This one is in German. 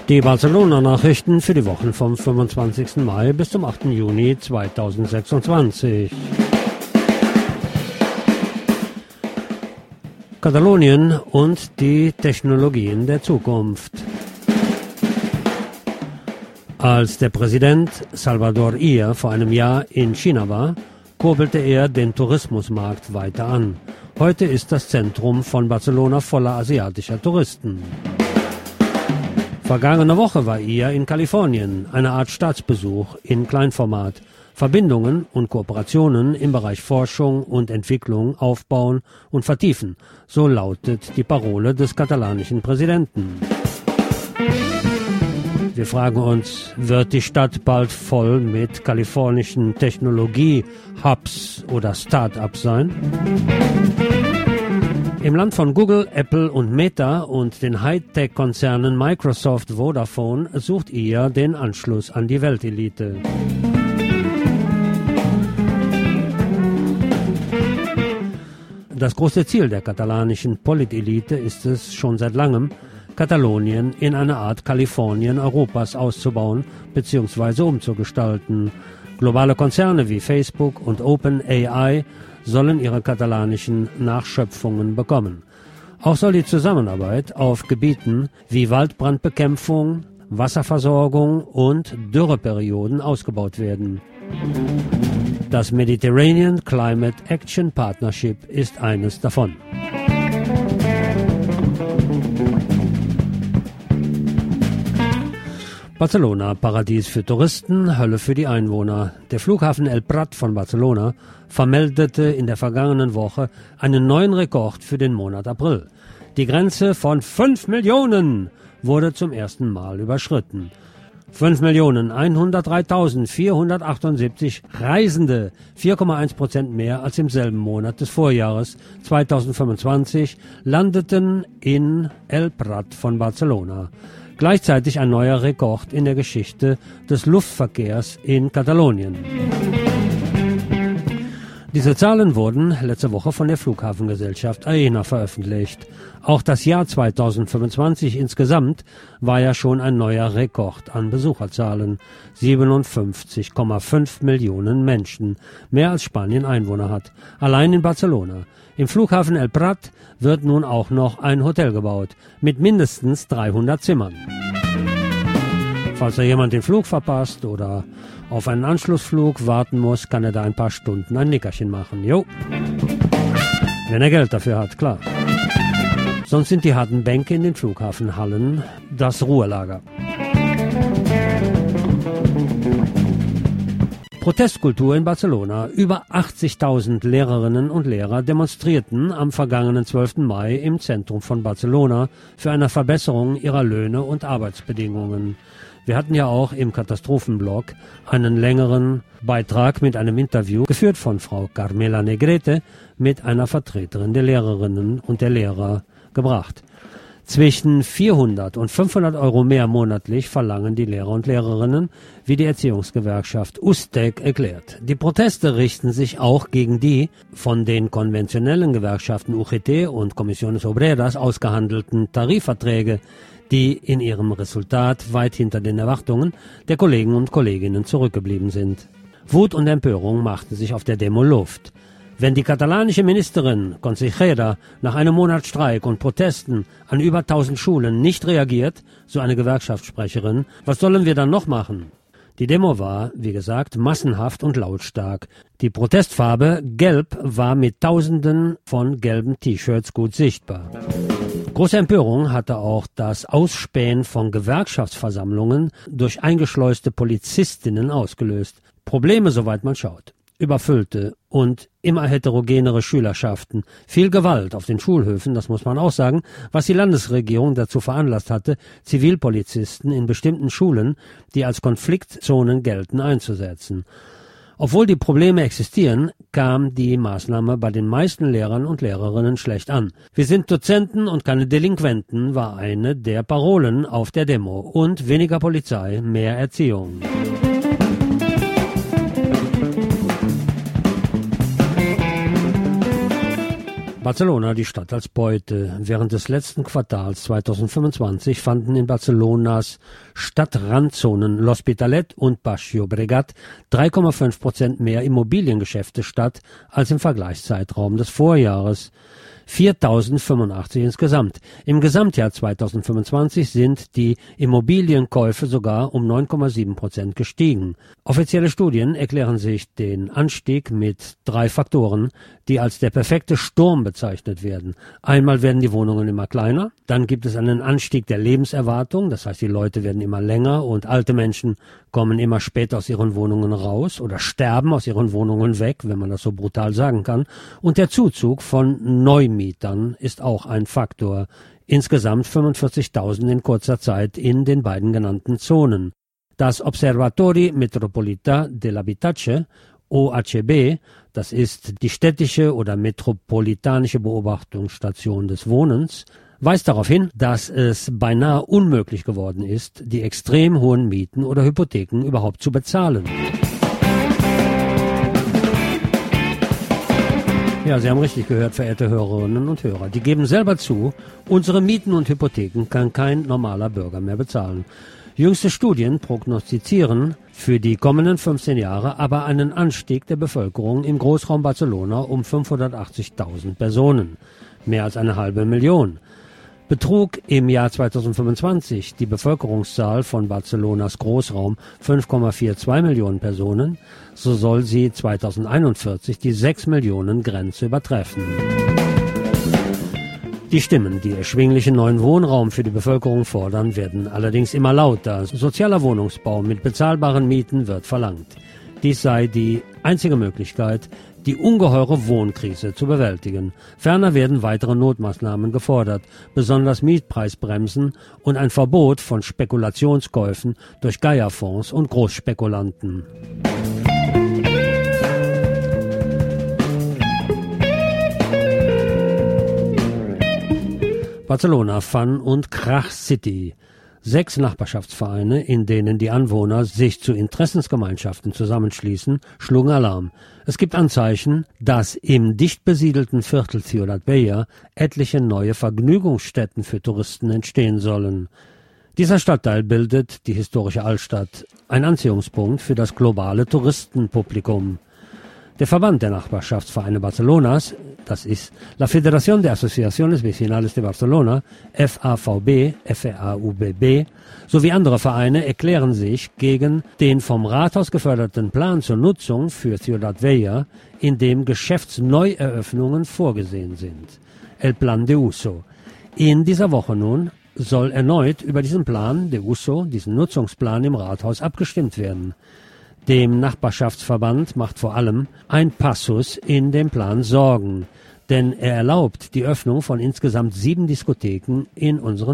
Die Barcelona-Nachrichten für die Wochen vom 25. Mai bis zum 8. Juni 2026. Katalonien und die Technologien der Zukunft. Als der Präsident Salvador Illa vor einem Jahr in China war, kurbelte er den Tourismusmarkt weiter an. Heute ist das Zentrum von Barcelona voller asiatischer Touristen. Vergangene Woche war Illa in Kalifornien, eine Art Staatsbesuch in Kleinformat. Verbindungen und Kooperationen im Bereich Forschung und Entwicklung aufbauen und vertiefen. So lautet die Parole des katalanischen Präsidenten. Wir fragen uns, wird die Stadt bald voll mit kalifornischen Technologie-Hubs oder Start-ups sein? Im Land von Google, Apple und Meta und den Hightech-Konzernen Microsoft, Vodafone sucht Illa den Anschluss an die Weltelite. Das große Ziel der katalanischen Politelite ist es schon seit langem, Katalonien in eine Art Kalifornien Europas auszubauen bzw. umzugestalten. Globale Konzerne wie Facebook und OpenAI sollen ihre katalanischen Nachschöpfungen bekommen. Auch soll die Zusammenarbeit auf Gebieten wie Waldbrandbekämpfung, Wasserversorgung und Dürreperioden ausgebaut werden. Das Mediterranean Climate Action Partnership ist eines davon. Barcelona, Paradies für Touristen, Hölle für die Einwohner. Der Flughafen El Prat von Barcelona vermeldete in der vergangenen Woche einen neuen Rekord für den Monat April. Die Grenze von 5 Millionen wurde zum ersten Mal überschritten. 5.103.478 Reisende, 4,1% mehr als im selben Monat des Vorjahres 2025, landeten in El Prat von Barcelona. Gleichzeitig ein neuer Rekord in der Geschichte des Luftverkehrs in Katalonien. Diese Zahlen wurden letzte Woche von der Flughafengesellschaft Aena veröffentlicht. Auch das Jahr 2025 insgesamt war ja schon ein neuer Rekord an Besucherzahlen. 57,5 Millionen Menschen, mehr als Spanien Einwohner hat. Allein in Barcelona. Im Flughafen El Prat wird nun auch noch ein Hotel gebaut, mit mindestens 300 Zimmern. Falls da jemand den Flug verpasst oder auf einen Anschlussflug warten muss, kann er da ein paar Stunden ein Nickerchen machen. Jo. Wenn er Geld dafür hat, klar. Sonst sind die harten Bänke in den Flughafenhallen das Ruhelager. Protestkultur in Barcelona. Über 80.000 Lehrerinnen und Lehrer demonstrierten am vergangenen 12. Mai im Zentrum von Barcelona für eine Verbesserung ihrer Löhne und Arbeitsbedingungen. Wir hatten ja auch im Katastrophenblog einen längeren Beitrag mit einem Interview, geführt von Frau Carmela Negrete, mit einer Vertreterin der Lehrerinnen und der Lehrer gebracht. Zwischen 400 und 500 Euro mehr monatlich verlangen die Lehrer und Lehrerinnen, wie die Erziehungsgewerkschaft USTEC erklärt. Die Proteste richten sich auch gegen die von den konventionellen Gewerkschaften UGT und Comisiones Obreras ausgehandelten Tarifverträge, die in ihrem Resultat weit hinter den Erwartungen der Kollegen und Kolleginnen zurückgeblieben sind. Wut und Empörung machten sich auf der Demo Luft. Wenn die katalanische Ministerin Consejera nach einem Monat Streik und Protesten an über 1000 Schulen nicht reagiert, so eine Gewerkschaftssprecherin, was sollen wir dann noch machen? Die Demo war, wie gesagt, massenhaft und lautstark. Die Protestfarbe Gelb war mit Tausenden von gelben T-Shirts gut sichtbar. Große Empörung hatte auch das Ausspähen von Gewerkschaftsversammlungen durch eingeschleuste Polizistinnen ausgelöst. Probleme, soweit man schaut. Überfüllte und immer heterogenere Schülerschaften, viel Gewalt auf den Schulhöfen, das muss man auch sagen, was die Landesregierung dazu veranlasst hatte, Zivilpolizisten in bestimmten Schulen, die als Konfliktzonen gelten, einzusetzen. Obwohl die Probleme existieren, kam die Maßnahme bei den meisten Lehrern und Lehrerinnen schlecht an. Wir sind Dozenten und keine Delinquenten war eine der Parolen auf der Demo. Und weniger Polizei, mehr Erziehung. Barcelona, die Stadt als Beute. Während des letzten Quartals 2025 fanden in Barcelonas Stadtrandzonen L'Hospitalet und Baix Llobregat 3,5% mehr Immobiliengeschäfte statt als im Vergleichszeitraum des Vorjahres. 4.085 insgesamt. Im Gesamtjahr 2025 sind die Immobilienkäufe sogar um 9,7% gestiegen. Offizielle Studien erklären sich den Anstieg mit 3 Faktoren, die als der perfekte Sturm bezeichnet werden. Einmal werden die Wohnungen immer kleiner, dann gibt es einen Anstieg der Lebenserwartung, das heißt, die Leute werden immer länger und alte Menschen kommen immer später aus ihren Wohnungen raus oder sterben aus ihren Wohnungen weg, wenn man das so brutal sagen kann. Und der Zuzug von Neumietern ist auch ein Faktor. Insgesamt 45.000 in kurzer Zeit in den beiden genannten Zonen. Das Observatori Metropolità dell'Habitatge, OHB, das ist die städtische oder metropolitanische Beobachtungsstation des Wohnens, weist darauf hin, dass es beinahe unmöglich geworden ist, die extrem hohen Mieten oder Hypotheken überhaupt zu bezahlen. Ja, Sie haben richtig gehört, verehrte Hörerinnen und Hörer. Die geben selber zu, unsere Mieten und Hypotheken kann kein normaler Bürger mehr bezahlen. Jüngste Studien prognostizieren für die kommenden 15 Jahre aber einen Anstieg der Bevölkerung im Großraum Barcelona um 580.000 Personen. Mehr als 500.000. Betrug im Jahr 2025 die Bevölkerungszahl von Barcelonas Großraum 5,42 Millionen Personen, so soll sie 2041 die 6 Millionen Grenze übertreffen. Die Stimmen, die erschwinglichen neuen Wohnraum für die Bevölkerung fordern, werden allerdings immer lauter. Sozialer Wohnungsbau mit bezahlbaren Mieten wird verlangt. Dies sei die einzige Möglichkeit, die ungeheure Wohnkrise zu bewältigen. Ferner werden weitere Notmaßnahmen gefordert, besonders Mietpreisbremsen und ein Verbot von Spekulationskäufen durch Geierfonds und Großspekulanten. Barcelona, Fun und Krach City. 6 Nachbarschaftsvereine, in denen die Anwohner sich zu Interessensgemeinschaften zusammenschließen, schlugen Alarm. Es gibt Anzeichen, dass im dicht besiedelten Viertel Ciudad Bella etliche neue Vergnügungsstätten für Touristen entstehen sollen. Dieser Stadtteil bildet die historische Altstadt, ein Anziehungspunkt für das globale Touristenpublikum. Der Verband der Nachbarschaftsvereine Barcelonas, das ist La Federación de Asociaciones Vecinales de Barcelona, FAVB, FAUBB, sowie andere Vereine erklären sich gegen den vom Rathaus geförderten Plan zur Nutzung für Ciudad Bella, in dem Geschäftsneueröffnungen vorgesehen sind. El Plan de Uso. In dieser Woche nun soll erneut über diesen Plan de Uso, diesen Nutzungsplan im Rathaus abgestimmt werden. Dem Nachbarschaftsverband macht vor allem ein Passus in dem Plan Sorgen, denn er erlaubt die Öffnung von insgesamt 7 Diskotheken in unseren